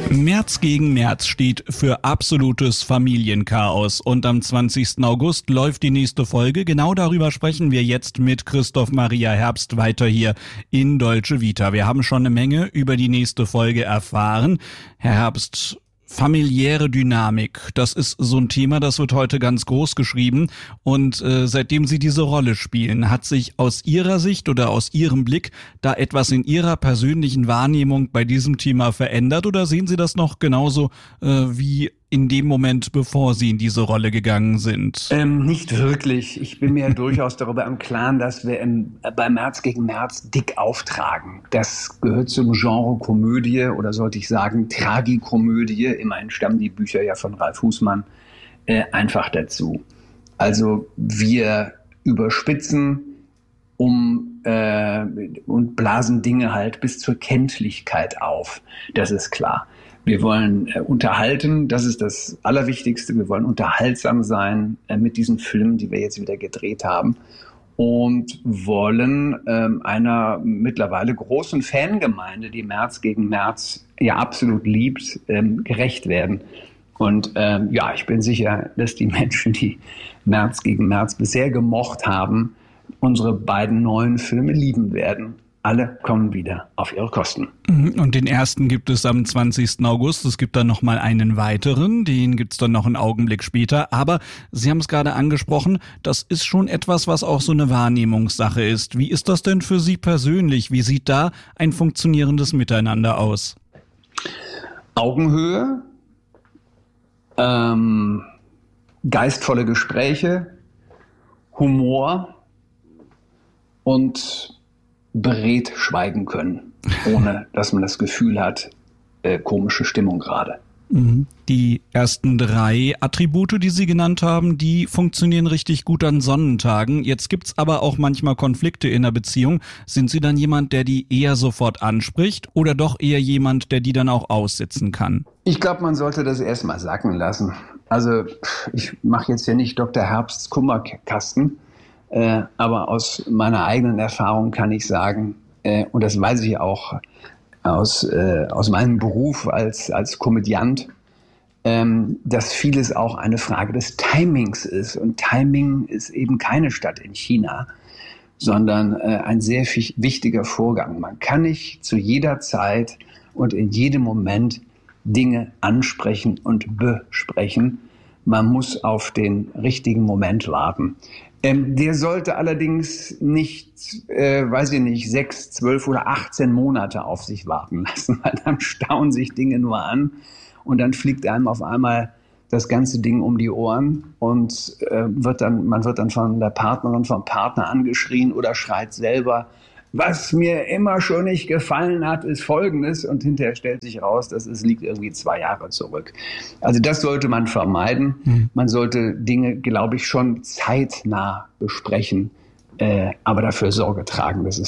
März gegen März steht für absolutes Familienchaos und am 20. August läuft die nächste Folge. Genau darüber sprechen wir jetzt mit Christoph Maria Herbst weiter hier in Deutsche Vita. Wir haben schon eine Menge über die nächste Folge erfahren. Herr Herbst, familiäre Dynamik, das ist so ein Thema, das wird heute ganz groß geschrieben und seitdem Sie diese Rolle spielen, hat sich aus Ihrer Sicht oder aus Ihrem Blick da etwas in Ihrer persönlichen Wahrnehmung bei diesem Thema verändert oder sehen Sie das noch genauso wie in dem Moment, bevor Sie in diese Rolle gegangen sind? Nicht wirklich. Ich bin mir durchaus darüber im Klaren, dass wir bei März gegen März dick auftragen. Das gehört zum Genre Komödie oder sollte ich sagen Tragikomödie. Immerhin stammen die Bücher ja von Ralf Husmann einfach dazu. Also wir überspitzen und blasen Dinge halt bis zur Kenntlichkeit auf. Das ist klar. Wir wollen unterhalten, das ist das Allerwichtigste. Wir wollen unterhaltsam sein mit diesen Filmen, die wir jetzt wieder gedreht haben. Und wollen einer mittlerweile großen Fangemeinde, die März gegen März ja absolut liebt, gerecht werden. Und ich bin sicher, dass die Menschen, die März gegen März bisher gemocht haben, unsere beiden neuen Filme lieben werden. Alle kommen wieder auf ihre Kosten. Und den ersten gibt es am 20. August. Es gibt dann nochmal einen weiteren. Den gibt es dann noch einen Augenblick später. Aber Sie haben es gerade angesprochen, das ist schon etwas, was auch so eine Wahrnehmungssache ist. Wie ist das denn für Sie persönlich? Wie sieht da ein funktionierendes Miteinander aus? Augenhöhe, geistvolle Gespräche, Humor und beredt schweigen können, ohne dass man das Gefühl hat, komische Stimmung gerade. Die ersten 3 Attribute, die Sie genannt haben, die funktionieren richtig gut an Sonnentagen. Jetzt gibt's aber auch manchmal Konflikte in der Beziehung. Sind Sie dann jemand, der die eher sofort anspricht oder doch eher jemand, der die dann auch aussitzen kann? Ich glaube, man sollte das erstmal sacken lassen. Also ich mache jetzt ja nicht Dr. Herbsts Kummerkasten, aber aus meiner eigenen Erfahrung kann ich sagen, und das weiß ich auch aus meinem Beruf als Komödiant, dass vieles auch eine Frage des Timings ist. Und Timing ist eben keine Stadt in China, sondern ein sehr wichtiger Vorgang. Man kann nicht zu jeder Zeit und in jedem Moment Dinge ansprechen und besprechen. Man muss auf den richtigen Moment warten. Der sollte allerdings nicht, 6, 12 oder 18 Monate auf sich warten lassen, weil dann stauen sich Dinge nur an und dann fliegt einem auf einmal das ganze Ding um die Ohren und man wird dann von der Partnerin, vom Partner angeschrien oder schreit selber. Was mir immer schon nicht gefallen hat, ist Folgendes und hinterher stellt sich raus, liegt irgendwie 2 Jahre zurück. Also das sollte man vermeiden. Man sollte Dinge, glaube ich, schon zeitnah besprechen, aber dafür Sorge tragen, dass es